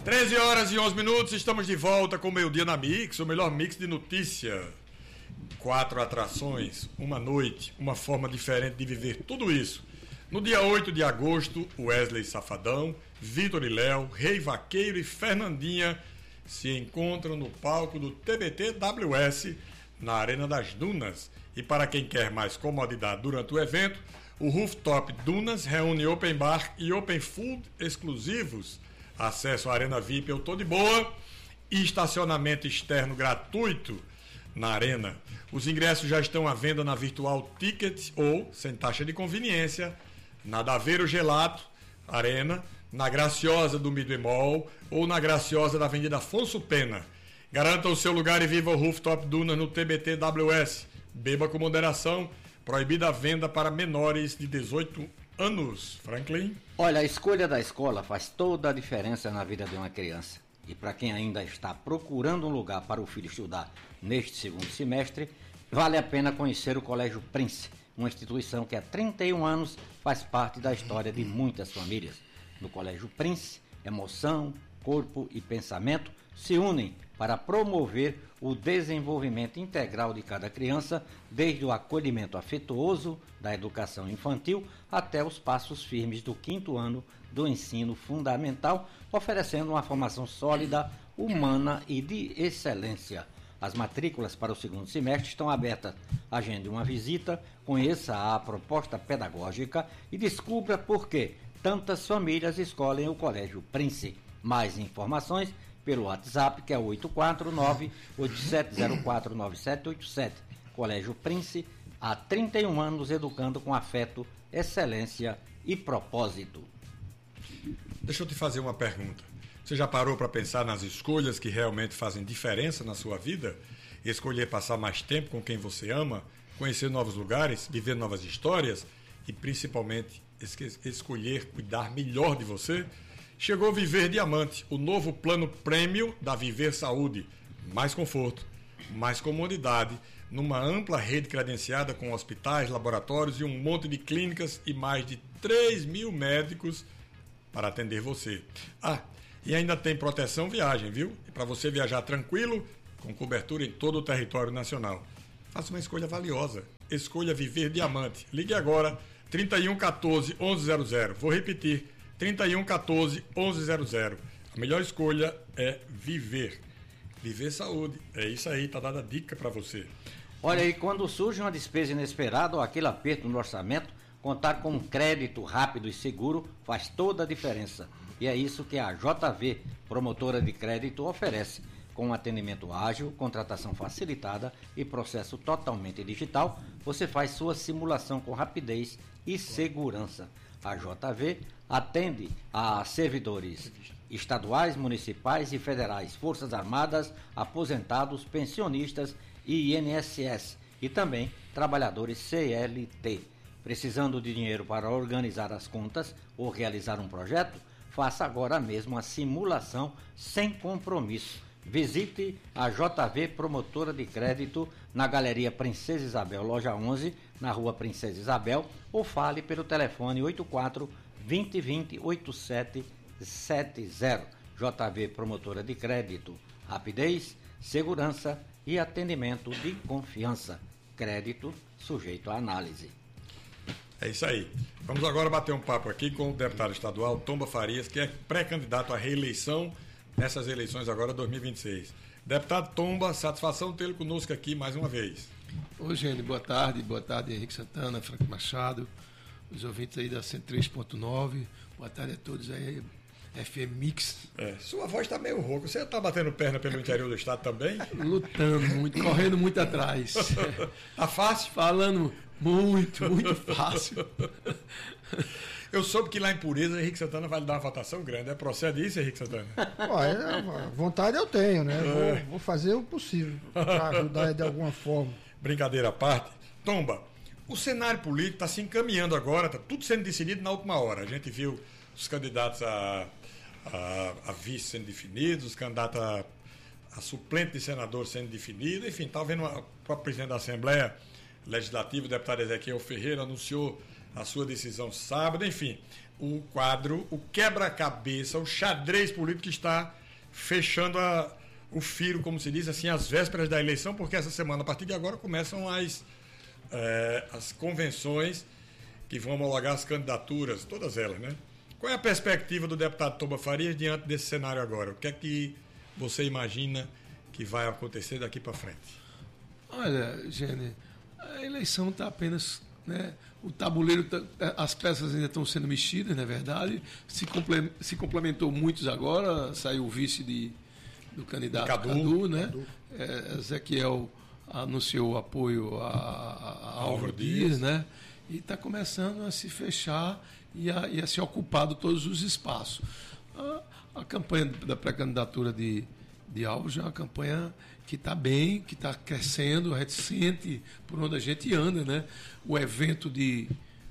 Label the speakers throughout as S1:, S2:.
S1: 13 horas e 11 minutos, estamos de volta com o Meio Dia na Mix, o melhor mix de notícia. 4 atrações, uma noite, uma forma diferente de viver tudo isso. No dia 8 de agosto, Wesley Safadão, Vitor e Léo, Rei Vaqueiro e Fernandinha se encontram no palco do TBT WS, na Arena das Dunas. E para quem quer mais comodidade durante o evento, o Rooftop Dunas reúne Open Bar e Open Food exclusivos, acesso à Arena VIP Eu Tô de Boa e estacionamento externo gratuito na Arena. Os ingressos já estão à venda na Virtual Ticket ou, sem taxa de conveniência, na Daveiro Gelato Arena, na Graciosa do Midway Mall ou na Graciosa da Avenida Afonso Pena. Garanta o seu lugar e viva o Rooftop Dunas no TBT WS. Beba com moderação. Proibida a venda para menores de 18 anos. Franklin?
S2: Olha, a escolha da escola faz toda a diferença na vida de uma criança. E para quem ainda está procurando um lugar para o filho estudar neste segundo semestre, vale a pena conhecer o Colégio Prince, uma instituição que há 31 anos faz parte da história de muitas famílias. No Colégio Prince, emoção, corpo e pensamento se unem para promover o desenvolvimento integral de cada criança, desde o acolhimento afetuoso da educação infantil até os passos firmes do 5º ano do ensino fundamental, oferecendo uma formação sólida, humana e de excelência. As matrículas para o segundo semestre estão abertas. Agende uma visita, conheça a proposta pedagógica e descubra por que tantas famílias escolhem o Colégio Prince. Mais informações pelo WhatsApp, que é 849-8704-9787. Colégio Prince, há 31 anos educando com afeto, excelência e propósito.
S1: Deixa eu te fazer uma pergunta. Você já parou para pensar nas escolhas que realmente fazem diferença na sua vida? Escolher passar mais tempo com quem você ama, conhecer novos lugares, viver novas histórias e principalmente escolher cuidar melhor de você? Chegou Viver Diamante, o novo plano prêmio da Viver Saúde. Mais conforto, mais comodidade, numa ampla rede credenciada com hospitais, laboratórios e um monte de clínicas e mais de 3 mil médicos para atender você. E ainda tem proteção viagem, viu? E para você viajar tranquilo, com cobertura em todo o território nacional. Faça uma escolha valiosa. Escolha Viver Diamante. Ligue agora, 31 14 1100. Vou repetir, 31 14 1100. A melhor escolha é viver. Viver saúde. É isso aí, tá dada a dica para você.
S2: Olha aí, quando surge uma despesa inesperada ou aquele aperto no orçamento, contar com um crédito rápido e seguro faz toda a diferença. E é isso que a JV, promotora de crédito, oferece. Com um atendimento ágil, contratação facilitada e processo totalmente digital, você faz sua simulação com rapidez e segurança. A JV atende a servidores estaduais, municipais e federais, Forças Armadas, aposentados, pensionistas e INSS e também trabalhadores CLT. Precisando de dinheiro para organizar as contas ou realizar um projeto? Faça agora mesmo a simulação sem compromisso. Visite a JV Promotora de Crédito na Galeria Princesa Isabel, loja 11, na Rua Princesa Isabel, ou fale pelo telefone 84 2020 8770. JV Promotora de Crédito. Rapidez, segurança e atendimento de confiança. Crédito sujeito à análise.
S1: É isso aí. Vamos agora bater um papo aqui com o deputado estadual Tomba Farias, que é pré-candidato à reeleição nessas eleições agora 2026. Deputado Tomba, satisfação tê-lo conosco aqui mais uma vez.
S3: Oi, gente, boa tarde Henrique Santana, Franco Machado, os ouvintes aí da 103.9, boa tarde a todos aí, FM Mix.
S1: Sua voz está meio rouca, você está batendo perna pelo interior do estado também?
S3: Lutando muito, correndo muito atrás.
S1: Tá fácil?
S3: Falando muito fácil.
S1: Eu soube que lá em Pureza, Henrique Santana vai lhe dar uma votação grande. Procede isso, Henrique Santana?
S4: Vontade eu tenho, né? Vou fazer o possível para ajudar de alguma forma.
S1: Brincadeira à parte. Tomba, o cenário político está se encaminhando agora, está tudo sendo decidido na última hora. A gente viu os candidatos a vice sendo definidos, os candidatos a suplente de senador sendo definidos. Enfim, está vendo o próprio presidente da Assembleia Legislativa, o deputado Ezequiel Ferreira, anunciou a sua decisão sábado. Enfim, o quadro, o quebra-cabeça, o xadrez político que está fechando o firo, como se diz, assim, às vésperas da eleição, porque essa semana, a partir de agora, começam as convenções que vão homologar as candidaturas, todas elas, né? Qual é a perspectiva do deputado Tomba Farias diante desse cenário agora? O que é que você imagina que vai acontecer daqui para frente?
S3: Olha, Gênio, a eleição está apenas... né, o tabuleiro, as peças ainda estão sendo mexidas, na verdade. Se complementou muitos agora, saiu o vice do candidato Cadu, né? Ezequiel anunciou o apoio a Álvaro Dias, né? E está começando a se fechar e a ser ocupado todos os espaços. A campanha da pré-candidatura de Álvaro já é uma campanha que está bem, que está crescendo, a gente sente por onde a gente anda, né? O evento de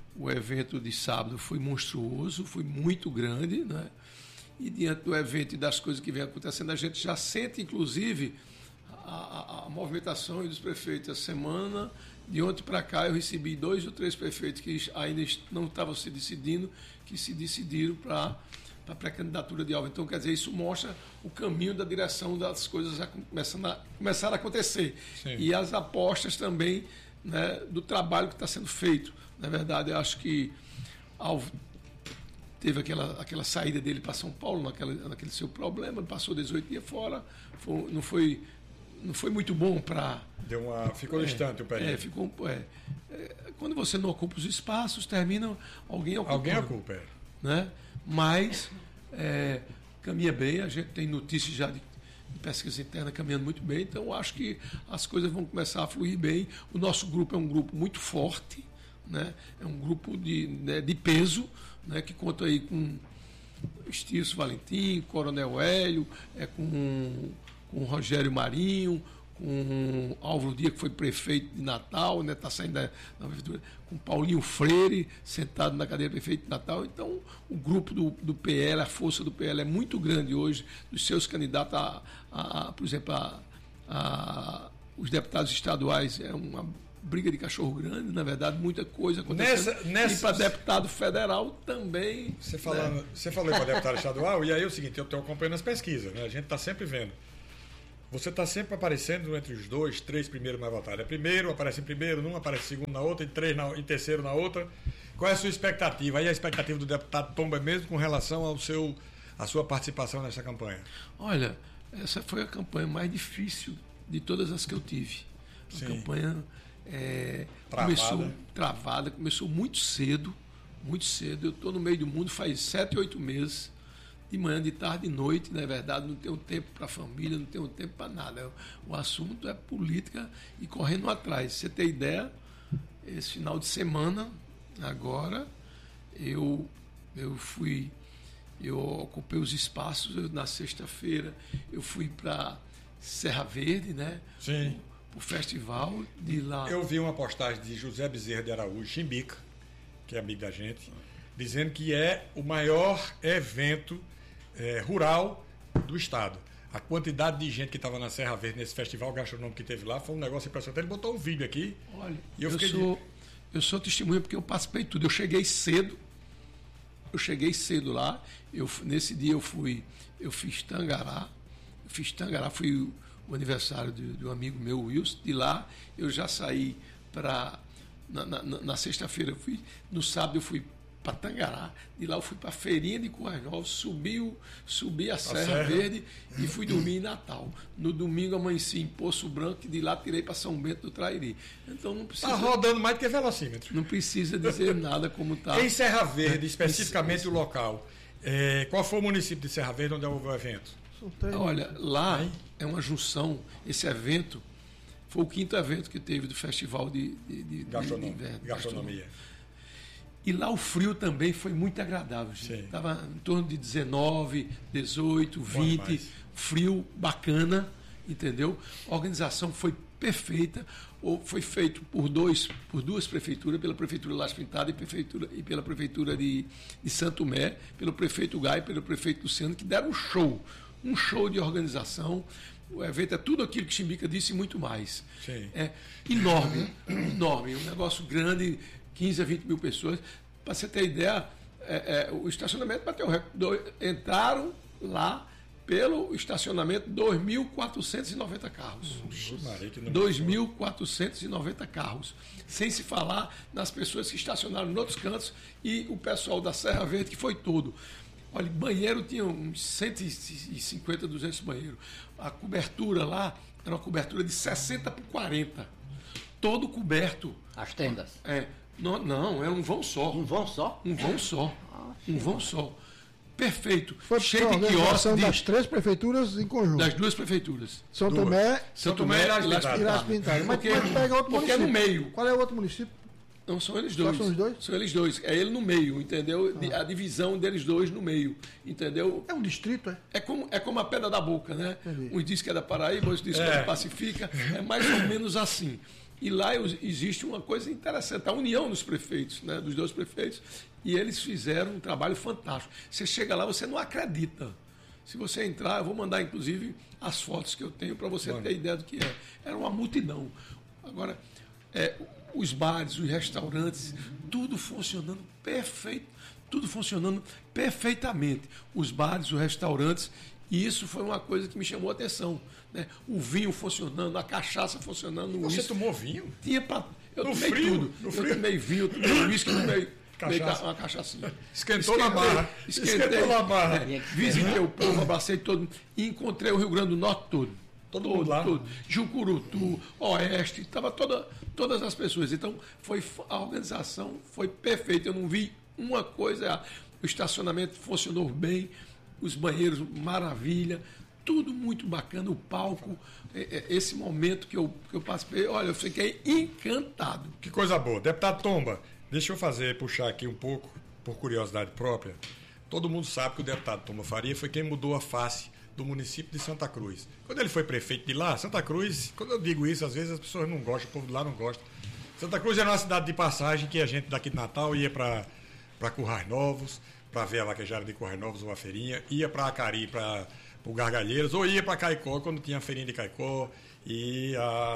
S3: sábado foi monstruoso, foi muito grande, né? E diante do evento e das coisas que vem acontecendo, a gente já sente, inclusive, a movimentação dos prefeitos. A semana de ontem para cá eu recebi 2 ou 3 prefeitos que ainda não estavam se decidindo, que se decidiram para a pré-candidatura de Álvaro. Então, quer dizer, isso mostra o caminho da direção das coisas começaram a acontecer.
S1: Sim.
S3: E as apostas também, né, do trabalho que está sendo feito. Na verdade, eu acho que Álvaro teve aquela saída dele para São Paulo, naquele seu problema, passou 18 dias fora, não foi muito bom para...
S1: Ficou distante o período.
S3: Quando você não ocupa os espaços, termina alguém ocupando.
S1: Alguém ocupa,
S3: Né? Mas caminha bem, a gente tem notícias já de pesquisa interna caminhando muito bem, então eu acho que as coisas vão começar a fluir bem. O nosso grupo é um grupo muito forte, né? É um grupo de peso, né? Que conta aí com Estício Valentim, Coronel Hélio, com Rogério Marinho, com Álvaro Dias, que foi prefeito de Natal, né? Está saindo da prefeitura, com Paulinho Freire, sentado na cadeira de prefeito de Natal. Então, o grupo do PL, a força do PL é muito grande hoje, dos seus candidatos por exemplo, os deputados estaduais, é uma briga de cachorro grande, na verdade, muita coisa acontecendo. E para deputado federal também.
S1: Você falou para deputado estadual, e aí é o seguinte, eu estou acompanhando as pesquisas, né? A gente está sempre vendo. Você está sempre aparecendo entre os 2, 3 primeiros mais votados. É primeiro, aparece em primeiro, num aparece em segundo na outra, em terceiro na outra. Qual é a sua expectativa? Aí a expectativa do deputado Tomba mesmo com relação à sua participação nessa campanha?
S3: Olha, essa foi a campanha mais difícil de todas as que eu tive. A campanha começou travada, começou muito cedo. Eu estou no meio do mundo faz 7, 8 meses. De manhã, de tarde, de noite, na verdade, não tenho tempo para a família, não tenho tempo para nada. O assunto é política e correndo atrás. Você tem ideia, esse final de semana, agora, eu ocupei os espaços, na sexta-feira, eu fui para Serra Verde, né?
S1: Sim.
S3: O festival de lá.
S1: Eu vi uma postagem de José Bezerra de Araújo, Chimbica, que é amigo da gente, dizendo que é o maior evento rural do estado. A quantidade de gente que estava na Serra Verde nesse festival gastronômico que teve lá foi um negócio impressionante. Ele botou um vídeo aqui.
S3: Olha, e eu sou testemunha porque eu participei de tudo. Eu cheguei cedo lá. Nesse dia eu fiz Tangará. Foi o aniversário de um amigo meu, Wilson. De lá eu já saí para... Na sexta-feira no sábado eu fui para Tangará, de lá eu fui para a Feirinha de Currais Novos, subi a Serra Verde e fui dormir em Natal. No domingo amanheci em Poço Branco e de lá tirei para São Bento do Trairi. Então não precisa...
S1: Está rodando mais do que velocímetro.
S3: Não precisa dizer nada como está.
S1: Em Serra Verde, especificamente o local, qual foi o município de Serra Verde onde houve o evento?
S3: Olha, lá é uma junção, esse evento foi o 5º evento que teve do Festival de
S1: Gastronomia.
S3: E lá o frio também foi muito agradável. Estava em torno de 19, 18, 20. Frio bacana, entendeu? A organização foi perfeita. Foi feito por duas prefeituras, pela Prefeitura Laje Pintada e pela Prefeitura de Santo Tomé, pelo prefeito Gai e pelo prefeito Luciano, que deram um show de organização. O evento é tudo aquilo que Chimbica disse e muito mais.
S1: Sim.
S3: É enorme, um negócio grande, 15 a 20 mil pessoas. Para você ter ideia, o estacionamento bateu recorde. Entraram lá pelo estacionamento 2.490 carros. 2.490 carros. Sem se falar nas pessoas que estacionaram em outros cantos e o pessoal da Serra Verde, que foi todo. Olha, banheiro tinha uns 150, 200 banheiros. A cobertura lá era uma cobertura de 60 por 40. Todo coberto.
S2: As tendas?
S3: Não, era um vão só.
S2: Um vão só?
S3: Um vão só. Um vão só. Perfeito.
S4: Foi
S3: cheio de
S4: quiosques das
S3: quiosques.
S4: 3 prefeituras em conjunto.
S3: Das 2 prefeituras.
S4: São Tomé
S3: e Las Pintadas.
S4: e Las Pintadas. Mas pega outro
S3: porque
S4: município.
S3: é no meio.
S4: Qual é o outro município?
S3: Não, são eles dois.
S4: São os dois?
S3: São eles dois. É ele no meio, entendeu? A divisão deles dois no meio, entendeu?
S4: É um distrito, é?
S3: É como a Pedra da Boca, né?
S4: Entendi.
S3: Uns dizem que é da Paraíba, outros dizem que é da Pacifica. É mais ou menos assim. E lá existe uma coisa interessante, a união dos prefeitos, né? Dos 2 prefeitos, e eles fizeram um trabalho fantástico. Você chega lá, você não acredita. Se você entrar, eu vou mandar, inclusive, as fotos que eu tenho para você ter ideia do que é. Era uma multidão. Agora, os bares, os restaurantes, tudo funcionando perfeito, tudo funcionando perfeitamente. Os bares, os restaurantes, e isso foi uma coisa que me chamou a atenção. Né? O vinho funcionando, a cachaça funcionando.
S1: Você tomou vinho?
S3: Eu
S1: no
S3: tomei
S1: frio?
S3: tudo.
S1: No
S3: Eu
S1: frio?
S3: tomei vinho, eu tomei uísque, tomei
S1: Cachaça.
S3: uma cachaçinha.
S1: Esquentou na barra. Esquentou na barra.
S3: Visitei o povo, abracei todo mundo e encontrei o Rio Grande do Norte todo.
S1: Todo mundo lá?
S3: Todo. Jucurutu, Oeste, estava todas as pessoas. Então, a organização foi perfeita. Eu não vi uma coisa. O estacionamento funcionou bem, os banheiros, maravilha, tudo muito bacana. O palco, esse momento que eu participei, olha, eu fiquei encantado.
S1: Que coisa boa. Deputado Tomba, deixa eu puxar aqui um pouco, por curiosidade própria. Todo mundo sabe que o deputado Tomba Faria foi quem mudou a face do município de Santa Cruz. Quando ele foi prefeito de lá, Santa Cruz, quando eu digo isso, às vezes as pessoas não gostam, o povo de lá não gosta. Santa Cruz era uma cidade de passagem que a gente daqui de Natal ia para Currais Novos, para ver a vaquejada de Currais Novos ou a feirinha, ia para Acari, para o Gargalheiros, ou ia para Caicó, quando tinha a feirinha de Caicó, e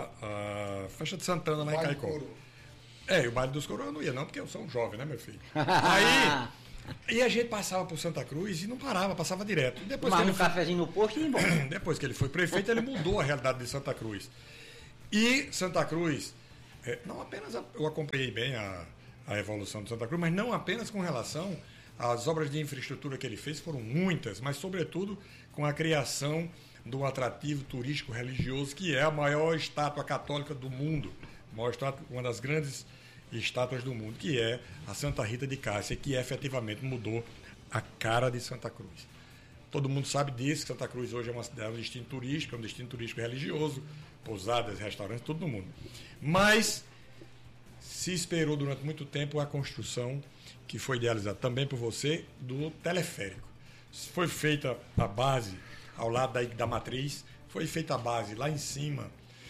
S1: a festa de Santana lá em Caicó. E o baile dos Coroas eu não ia não, porque eu sou um jovem, né, meu filho? Aí... E a gente passava por Santa Cruz e não parava, passava direto.
S2: Tomava um cafezinho no posto e ia embora.
S1: Depois que ele foi prefeito, ele mudou a realidade de Santa Cruz. E Santa Cruz, não apenas eu acompanhei bem a evolução de Santa Cruz, mas não apenas com relação às obras de infraestrutura que ele fez, foram muitas, mas sobretudo com a criação do atrativo turístico religioso, que é a maior estátua católica do mundo, uma das grandes estátuas do mundo, que é a Santa Rita de Cássia, que efetivamente mudou a cara de Santa Cruz. Todo mundo sabe disso, que Santa Cruz hoje é uma cidade, um destino turístico religioso, pousadas, restaurantes, tudo no mundo. Mas se esperou durante muito tempo a construção, que foi idealizada também por você, do teleférico. Foi feita a base, ao lado da matriz, foi feita a base lá em cima,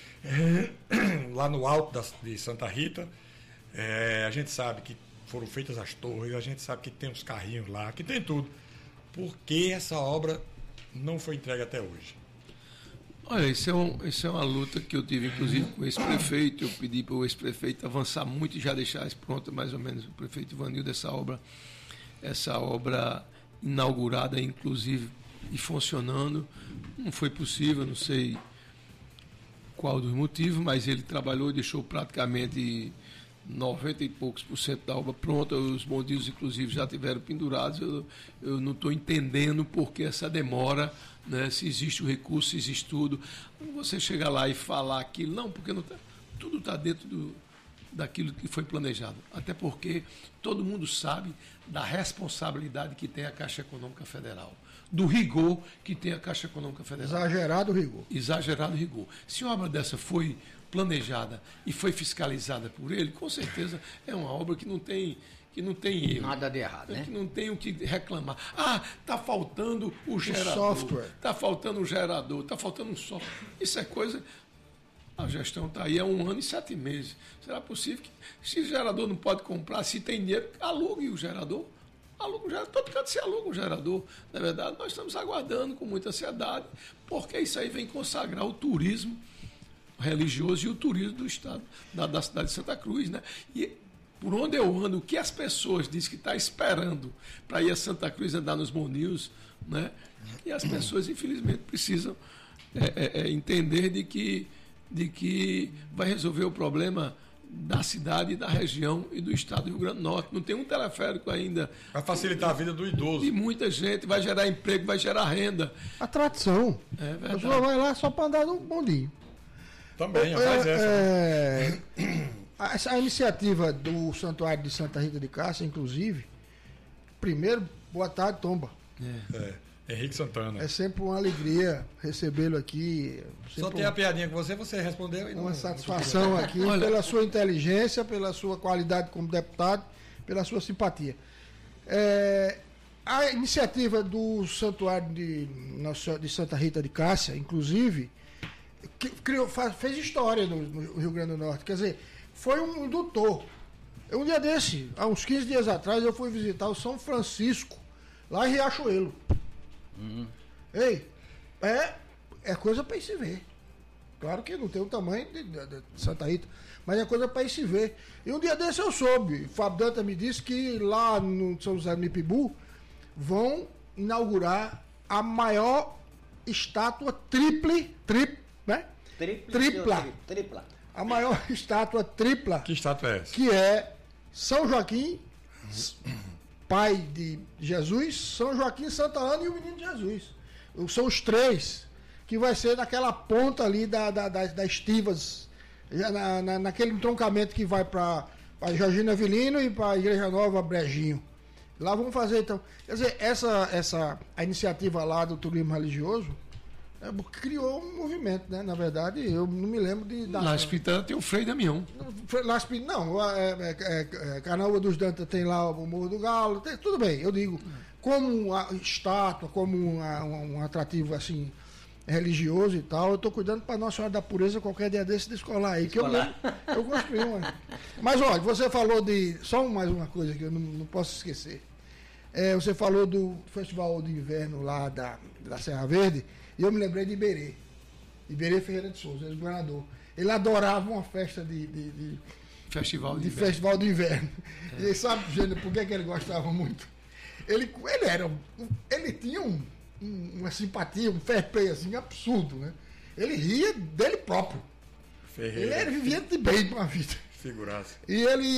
S1: lá no alto de Santa Rita. A gente sabe que foram feitas as torres, a gente sabe que tem os carrinhos lá, que tem tudo. Por que essa obra não foi entregue até hoje?
S3: Olha, isso é uma luta que eu tive, inclusive, com o ex-prefeito. Eu pedi para o ex-prefeito avançar muito e já deixar pronta, mais ou menos, o prefeito Ivanildo, essa obra inaugurada, inclusive, e funcionando. Não foi possível, não sei qual dos motivos, mas ele trabalhou e deixou praticamente 90 e poucos % da obra pronta, os bondinhos, inclusive, já tiveram pendurados. Eu não estou entendendo por que essa demora, né? Se existe o recurso, se existe tudo. Você chegar lá e falar aquilo, não, porque não tá, tudo está dentro daquilo que foi planejado. Até porque todo mundo sabe da responsabilidade que tem a Caixa Econômica Federal, do rigor que tem a Caixa Econômica Federal.
S4: Exagerado rigor.
S3: Exagerado rigor. Se uma obra dessa foi planejada e foi fiscalizada por ele, com certeza é uma obra que não tem erro.
S2: Nada de errado, né?
S3: Que não tem o que reclamar. Está faltando o gerador.
S4: Software.
S3: Está faltando um gerador, está faltando um software. Isso é coisa... A gestão está aí há 1 ano e 7 meses. Será possível que, se o gerador não pode comprar, se tem dinheiro, alugue o gerador. Aluga um gerador. Todo canto se aluga um gerador. Na verdade, nós estamos aguardando com muita ansiedade, porque isso aí vem consagrar o turismo religioso e o turismo do estado, da cidade de Santa Cruz, né? E por onde eu ando, o que as pessoas dizem que está esperando para ir a Santa Cruz andar nos bondinhos, né? E as pessoas, infelizmente, precisam entender de que vai resolver o problema da cidade, da região e do estado do Rio Grande do Norte. Não tem um teleférico ainda.
S1: Vai facilitar a vida do idoso.
S3: E muita gente, vai gerar emprego, vai gerar renda.
S4: Atração.
S3: É
S4: A
S3: verdade.
S4: pessoa vai lá só para andar no bondinho.
S1: Também, faz essa.
S4: A iniciativa do Santuário de Santa Rita de Cássia, inclusive, primeiro, boa tarde, Tomba.
S1: Henrique Santana.
S4: É sempre uma alegria recebê-lo aqui.
S1: Só tem a piadinha com você respondeu. E
S4: Uma satisfação aqui pela sua inteligência, pela sua qualidade como deputado, pela sua simpatia. A iniciativa do Santuário de Santa Rita de Cássia, inclusive, fez história no Rio Grande do Norte. Quer dizer, foi um indutor. Um dia desse, há uns 15 dias atrás, eu fui visitar o São Francisco, lá em Riachuelo. Ei, é coisa para ir se ver. Claro que não tem o tamanho de Santa Rita, mas é coisa para ir se ver. E um dia desse eu soube, o Fábio Danta me disse que lá no São José do Mipibu vão inaugurar a maior estátua tripla. A maior estátua tripla.
S1: Que estátua é essa?
S4: Que é São Joaquim, pai de Jesus, São Joaquim, Santa Ana e o menino Jesus. São os três, que vai ser naquela ponta ali das Estivas, naquele entroncamento que vai para Georgina Avelino e para a Igreja Nova Brejinho. Lá vamos fazer, então. Quer dizer, a iniciativa lá do turismo religioso criou um movimento, né? Na verdade, eu não me lembro de...
S3: Las Pitãs tem o Frei Damião.
S4: Não, Canaúba dos Dantas tem lá o Morro do Galo, tudo bem, eu digo, como uma estátua, como um atrativo assim, religioso e tal, eu estou cuidando para Nossa Senhora da Pureza qualquer dia desse de escolar aí, que eu construí uma. Mas olha, você falou de... Só mais uma coisa que eu não posso esquecer. Você falou do Festival de Inverno lá da Serra Verde, e eu me lembrei de Iberê Ferreira de Souza, ex-governador. Ele adorava uma festa de
S3: Festival de
S4: Inverno. E sabe, Gênero, por que ele gostava muito? Ele tinha uma simpatia, um fair play assim, absurdo, né? Ele ria dele próprio.
S1: Ferreira.
S4: Ele vivia de bem com a vida.
S1: Figuraça.
S4: E ele